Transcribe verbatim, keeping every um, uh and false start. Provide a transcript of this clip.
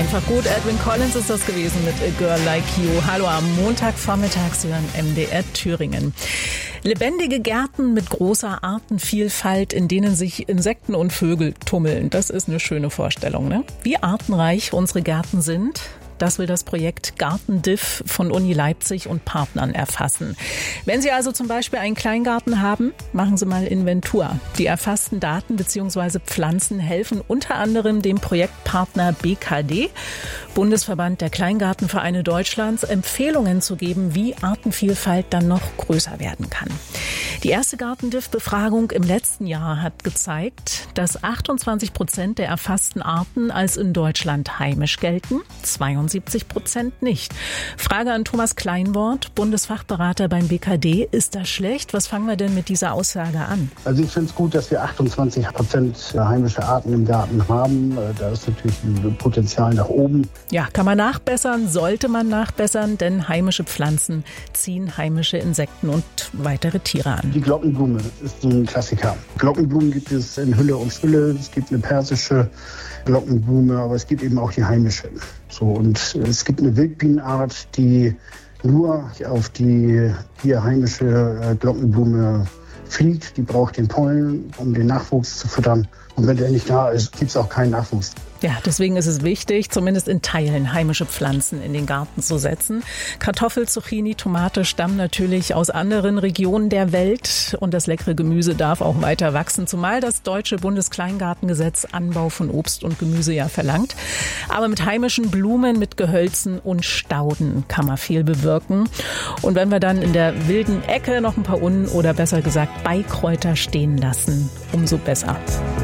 Einfach gut. Edwin Collins ist das gewesen mit A Girl Like You. Hallo am Montagvormittag, Sie hören M D R Thüringen. Lebendige Gärten mit großer Artenvielfalt, in denen sich Insekten und Vögel tummeln. Das ist eine schöne Vorstellung, ne? Wie artenreich unsere Gärten sind, das will das Projekt GartenDiff von Uni Leipzig und Partnern erfassen. Wenn Sie also zum Beispiel einen Kleingarten haben, machen Sie mal Inventur. Die erfassten Daten bzw. Pflanzen helfen unter anderem dem Projektpartner B K D, Bundesverband der Kleingartenvereine Deutschlands, Empfehlungen zu geben, wie Artenvielfalt dann noch größer werden kann. Die erste GartenDiff-Befragung im letzten Jahr hat gezeigt, dass achtundzwanzig Prozent der erfassten Arten als in Deutschland heimisch gelten, zweiundsiebzig Prozent nicht. Frage an Thomas Kleinwort, Bundesfachberater beim B K D. Ist das schlecht? Was fangen wir denn mit dieser Aussage an? Also ich finde es gut, dass wir achtundzwanzig Prozent heimische Arten im Garten haben. Da ist natürlich ein Potenzial nach oben. Ja, kann man nachbessern, sollte man nachbessern, denn heimische Pflanzen ziehen heimische Insekten und weitere Tiere an. Die Glockenblume ist so ein Klassiker. Glockenblumen gibt es in Hülle und Fülle. Es gibt eine persische Glockenblume, aber es gibt eben auch die heimische. So, und es gibt eine Wildbienenart, die nur auf die hier heimische Glockenblume fliegt. Die braucht den Pollen, um den Nachwuchs zu füttern. Und wenn der nicht da ist, gibt es auch keinen Nachwuchs. Ja, deswegen ist es wichtig, zumindest in Teilen heimische Pflanzen in den Garten zu setzen. Kartoffel, Zucchini, Tomate stammen natürlich aus anderen Regionen der Welt und das leckere Gemüse darf auch weiter wachsen, zumal das deutsche Bundeskleingartengesetz Anbau von Obst und Gemüse ja verlangt. Aber mit heimischen Blumen, mit Gehölzen und Stauden kann man viel bewirken. Und wenn wir dann in der wilden Ecke noch ein paar Un- oder besser gesagt Beikräuter stehen lassen, umso besser.